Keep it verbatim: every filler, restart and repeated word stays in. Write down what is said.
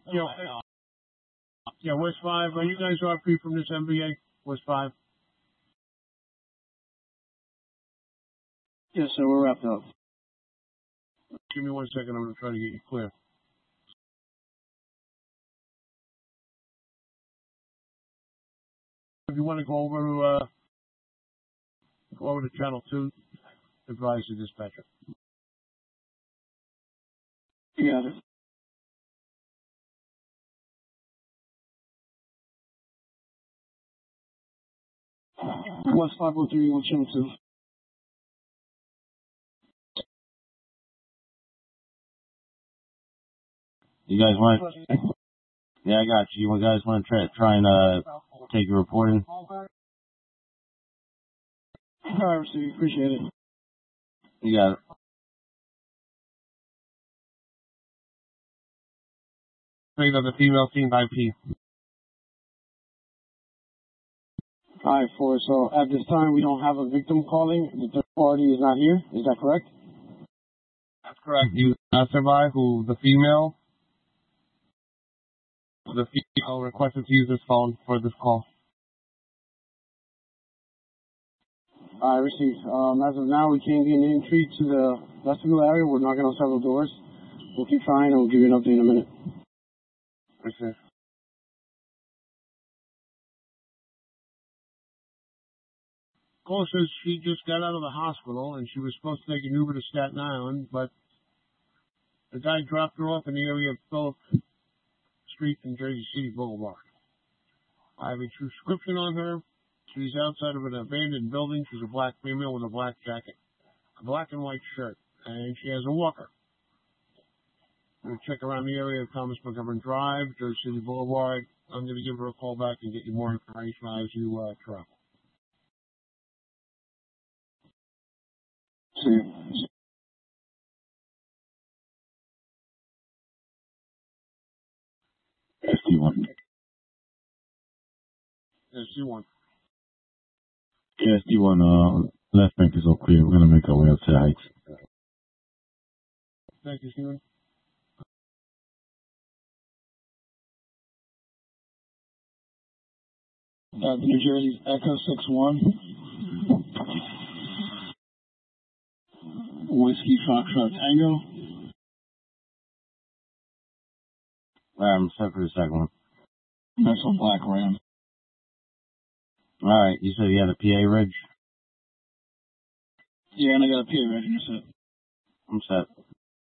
Yeah, yeah, West five. Are you guys R P from this M B A? West five? Yes, sir, we're wrapped up. Give me one second. I'm going to try to get you clear. If you want to go over to, uh, go over to channel two, advise the dispatcher. You got it. West five oh three, one channel two. You guys want? Yeah, I got you. You guys want to try try and uh take your reporting? All right, receive. Appreciate it. You got it. Straight on the female team I P. All right, four. So at this time, we don't have a victim calling. The third party is not here. Is that correct? That's correct. You passerby who the female, the female requested to use this phone for this call. I received. Um, as of now, we can't get an entry to the vestibule area. We're knocking on several doors. We'll keep trying, and we'll give you an update in a minute. Okay. Call says she just got out of the hospital, and she was supposed to take an Uber to Staten Island, but the guy dropped her off in the area of Phillip Street and Jersey City Boulevard. I have a prescription on her. She's outside of an abandoned building. She's a black female with a black jacket, a black and white shirt, and she has a walker. I'm going to check around the area of Thomas Montgomery Drive, Jersey City Boulevard. I'm going to give her a call back and get you more information as you uh, travel. See. S D one. S D one. Yeah, S D one, uh, left bank is all clear. We're going to make our way up to the heights. Thank you, Stephen. Uh, New Jersey's Echo six one. Whiskey Foxtrot Tango. I'm set for the second one. That's a black Ram. All right, you said you had a P A, Ridge? Yeah, and I got a P A ready. You're set. I'm set.